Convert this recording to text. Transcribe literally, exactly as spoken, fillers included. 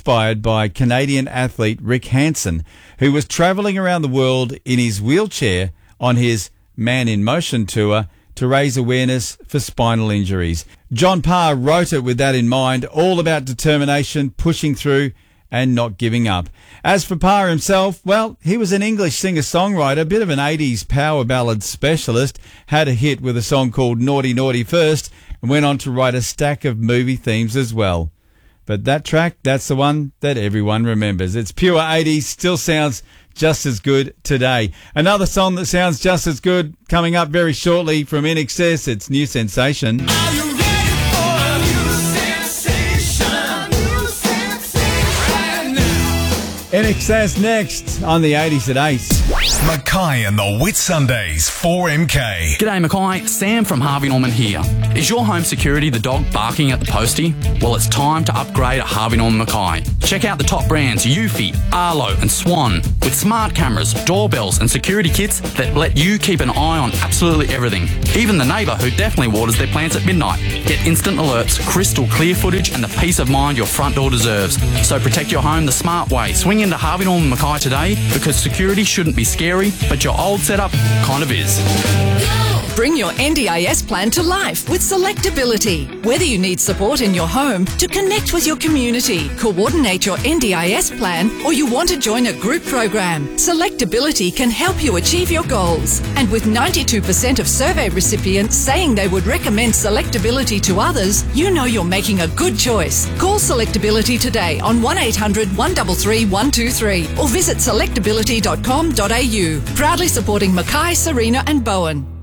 inspired by Canadian athlete Rick Hansen, who was travelling around the world in his wheelchair on his Man in Motion tour to raise awareness for spinal injuries. John Parr wrote it with that in mind, all about determination, pushing through and not giving up. As for Parr himself, well, he was an English singer-songwriter, a bit of an eighties power ballad specialist, had a hit with a song called Naughty Naughty first, and went on to write a stack of movie themes as well. But that track, that's the one that everyone remembers. It's pure eighties, still sounds just as good today. Another song that sounds just as good coming up very shortly from I N X S. It's New Sensation. Are you ready for a new sensation? New sensation right now. I N X S next on the eighties at eight. Mackay and the Whitsundays four M K. G'day Mackay, Sam from Harvey Norman here. Is your home security the dog barking at the postie? Well, it's time to upgrade at Harvey Norman Mackay. Check out the top brands Eufy, Arlo and Swan with smart cameras, doorbells and security kits that let you keep an eye on absolutely everything. Even the neighbour who definitely waters their plants at midnight. Get instant alerts, crystal clear footage and the peace of mind your front door deserves. So protect your home the smart way. Swing into Harvey Norman Mackay today because security shouldn't be scary, but your old setup kind of is. Bring your N D I S plan to life with Selectability. Whether you need support in your home, to connect with your community, coordinate your N D I S plan, or you want to join a group program, Selectability can help you achieve your goals. And with ninety-two percent of survey recipients saying they would recommend Selectability to others, you know you're making a good choice. Call Selectability today on one eight hundred, one three three, one two three or visit selectability dot com dot a u. Proudly supporting Mackay, Sarina and Bowen.